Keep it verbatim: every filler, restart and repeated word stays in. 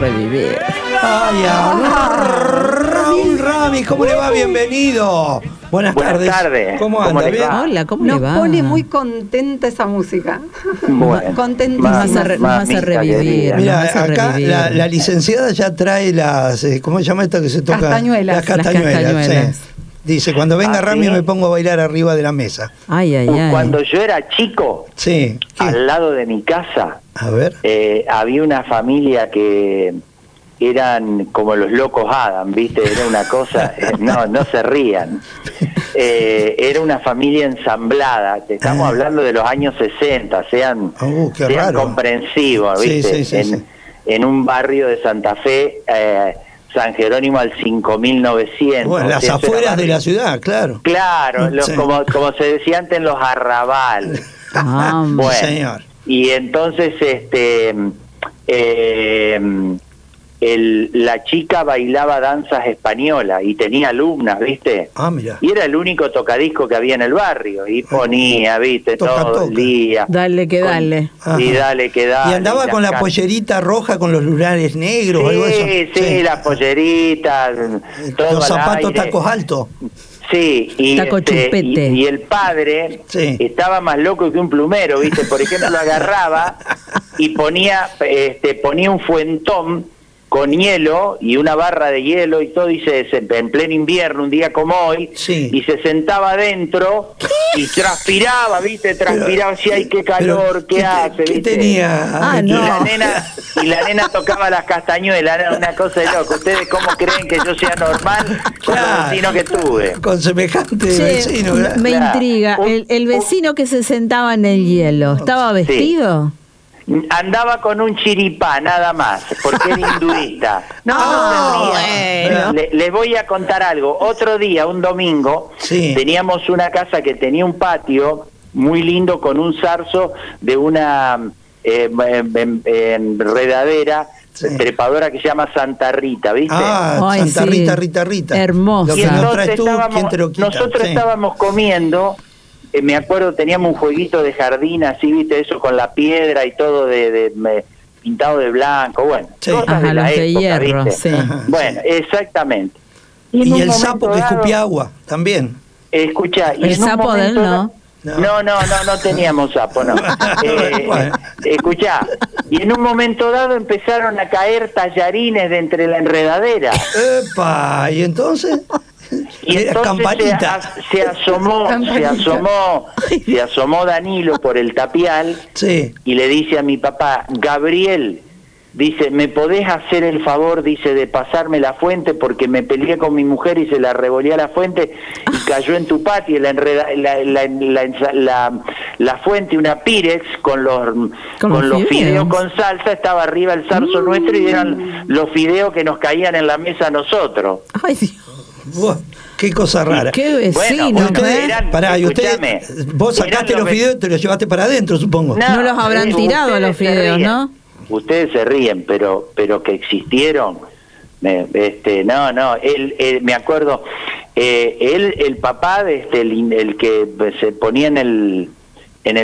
revivir. Ay, Raúl Ramis, ¿cómo le va? Bienvenido. Buenas, Buenas tardes. tardes. ¿Cómo ¿Cómo anda? les ¿Bien? va? Hola, ¿cómo Nos le va? pone muy contenta esa música. Bueno, Contentísima. Nos hace, re- nos hace mamita revivir. querida. nos Mira, hace acá revivir. la, la licenciada ya trae las, eh, ¿cómo se llama esto que se toca? Castañuelas. Las castañuelas. Las castañuelas. Sí. Dice, cuando venga ¿Ah, Rami sí? me pongo a bailar arriba de la mesa. Ay, ay, ay. Cuando yo era chico, Sí. ¿Qué? al lado de mi casa, A ver. eh, había una familia que eran como los locos Adam, ¿viste? Era una cosa, eh, no, no se rían. Eh, era una familia ensamblada, te estamos Ah. hablando de los años sesenta, sean, Uh, qué sean raro. comprensivos, Sí, ¿viste? sí, sí, en, sí. en un barrio de Santa Fe, eh, San Jerónimo al cinco mil novecientos. Bueno, las o sea, eso era afueras de barrio- la ciudad, claro. Claro, los, Sí. como, como se decía antes, los arrabales. Ah, Bueno, señor. y entonces este eh, el, la chica bailaba danzas españolas y tenía alumnas, ¿viste? Ah, mira. Y era el único tocadisco que había en el barrio y ponía, ¿viste? Toca, Todo toca. el día. Dale que Con- dale. Ajá. Y dale que dale. Y andaba con las la can- pollerita roja con los lunares negros o algo de eso. Sí, sí, las polleritas, todo Los al zapatos aire. tacos altos. Sí, y, Taco este, chupete. y, y el padre Sí. estaba más loco que un plumero, ¿viste? Por ejemplo, lo agarraba y ponía, este, ponía un fuentón con hielo y una barra de hielo y todo, y se, se- en pleno invierno, un día como hoy, Sí. y se sentaba adentro y transpiraba, ¿viste? Transpiraba, si hay qué calor, Pero, qué, ¿qué, hace, ¿qué ¿viste? tenía? Ah, Y no. la nena y la nena tocaba las castañuelas, era una cosa de loco. ¿Ustedes cómo creen que yo sea normal con Claro. los vecinos que tuve? Con semejante Che, vecino, ¿verdad? me Claro. intriga. Un- El, el vecino que se sentaba en el hielo, ¿estaba vestido? Andaba con un chiripá, nada más, porque era hinduista. No, Ah, no se rían. bueno. Le- Les voy a contar algo. Otro día, un domingo, Sí. teníamos una casa que tenía un patio muy lindo con un zarzo de una eh, em- em- enredadera Sí. trepadora que se llama Santa Rita, ¿viste? Ah, Ay, Santa sí. Rita, Rita, Rita. Hermosa. Lo Y que nos entonces traes tú, estábamos- ¿quién te lo quita? nosotros Sí. estábamos comiendo, eh, me acuerdo, teníamos un jueguito de jardín, así, viste, eso con la piedra y todo de, de- me- pintado de blanco, bueno, Sí. cosas Ajá, de la los de época, hierro, ¿viste? sí. Ajá, Bueno, exactamente. en Y un el momento sapo que dado- escupía agua, también. Escucha, y El en un sapo de él, momento ¿no? da- No, no, no, no teníamos sapo, no. Eh, Bueno. Escuchá, y en un momento dado empezaron a caer tallarines de entre la enredadera. ¡Epa! ¿Y entonces? Y Era entonces se, campanita. as- se asomó, se Campanita. asomó, se asomó Danilo por el tapial Sí. y le dice a mi papá, Gabriel, dice, ¿me podés hacer el favor, dice, de pasarme la fuente porque me peleé con mi mujer y se la revolé a la fuente y cayó en tu patio la, enreda, la, la, la, la, la fuente, una Pirex con los con, los los fideos fideos. con salsa, estaba arriba el zarzo nuestro y eran los fideos que nos caían en la mesa a nosotros. Ay, Dios. Buah, qué cosa rara. Qué vecino, Y bueno, ustedes, eran- pará, y usted, escúchame, vos eran sacaste los los ve- fideos y te los llevaste para adentro, supongo. No los habrán eh, tirado a los ustedes se fideos, ríen. ¿no? Ustedes se ríen, pero pero que existieron. Me- este, no, no, él, él- me acuerdo, eh, él, el papá, de este, el, el que se ponía en el